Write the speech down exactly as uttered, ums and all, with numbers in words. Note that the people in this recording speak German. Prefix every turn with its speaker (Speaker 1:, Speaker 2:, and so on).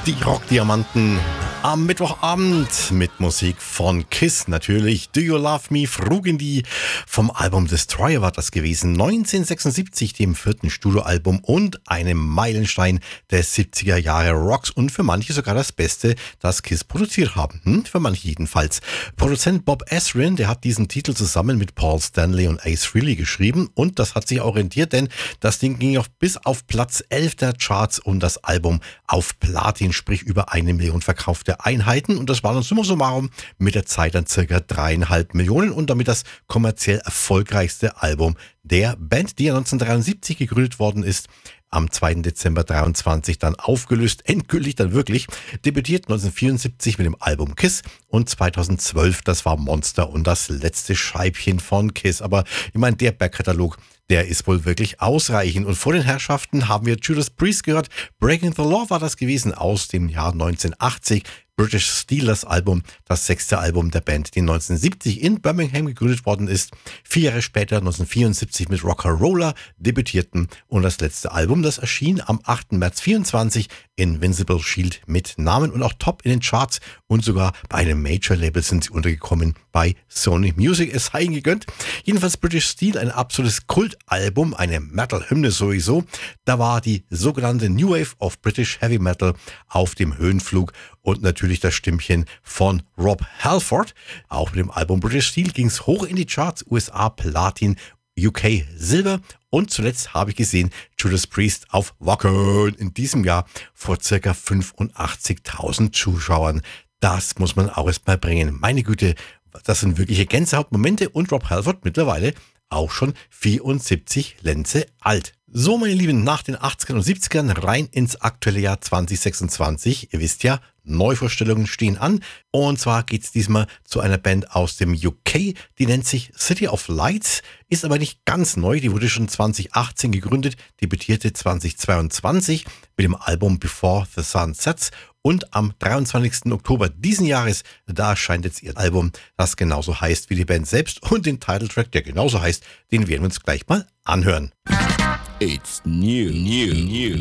Speaker 1: Die Rockdiamanten am Mittwochabend mit Musik von Kiss natürlich. Do You Love Me? Frugen die. Vom Album Destroyer war das gewesen. neunzehnhundertsechsundsiebzig, dem vierten Studioalbum und einem Meilenstein der siebziger Jahre Rocks und für manche sogar das Beste, das Kiss produziert haben. Hm? Für manche jedenfalls. Produzent Bob Ezrin, der hat diesen Titel zusammen mit Paul Stanley und Ace Frehley geschrieben und das hat sich orientiert, denn das Ding ging auch bis auf Platz elf der Charts und das Album auf Platin, sprich über eine Million verkaufte Einheiten und das war dann summa summarum mit der Zeit dann circa dreieinhalb Millionen und damit das kommerziell erfolgreichste Album der Band, die ja neunzehnhundertdreiundsiebzig gegründet worden ist, am zweiten Dezember dreiundzwanzig dann aufgelöst, endgültig dann wirklich, debütiert neunzehnhundertvierundsiebzig mit dem Album Kiss und zweitausendzwölf, das war Monster und das letzte Scheibchen von Kiss. Aber ich meine, der Backkatalog, der ist wohl wirklich ausreichend. Und vor den Herrschaften haben wir Judas Priest gehört. Breaking the Law war das gewesen aus dem Jahr neunzehnhundertachtzig. British Steel, das Album, das sechste Album der Band, die neunzehnhundertsiebzig in Birmingham gegründet worden ist. Vier Jahre später, neunzehnhundertvierundsiebzig, mit Rock'n'Roller debütierten und das letzte Album, das erschien am achten März vierundzwanzig, Invincible Shield mit Namen und auch top in den Charts und sogar bei einem Major-Label sind sie untergekommen, bei Sony Music, es sei ihnen gegönnt. Jedenfalls British Steel, ein absolutes Kultalbum, eine Metal-Hymne sowieso. Da war die sogenannte New Wave of British Heavy Metal auf dem Höhenflug und natürlich das Stimmchen von Rob Halford. Auch mit dem Album British Steel ging es hoch in die Charts, U S A Platin, U K Silber und zuletzt habe ich gesehen Judas Priest auf Wacken in diesem Jahr vor circa fünfundachtzigtausend Zuschauern. Das muss man auch erst mal bringen. Meine Güte, das sind wirkliche Gänsehautmomente und Rob Halford mittlerweile auch schon vierundsiebzig Lenze alt. So, meine Lieben, nach den achtzigern und siebzigern rein ins aktuelle Jahr zwanzig sechsundzwanzig. Ihr wisst ja, Neuvorstellungen stehen an. Und zwar geht es diesmal zu einer Band aus dem U K, die nennt sich City of Lights, ist aber nicht ganz neu, die wurde schon zwanzig achtzehn gegründet, debütierte zwanzig zweiundzwanzig mit dem Album Before the Sun Sets und am dreiundzwanzigsten Oktober diesen Jahres, da erscheint jetzt ihr Album, das genauso heißt wie die Band selbst und den Titeltrack, der genauso heißt, den werden wir uns gleich mal anhören.
Speaker 2: It's new, new, new,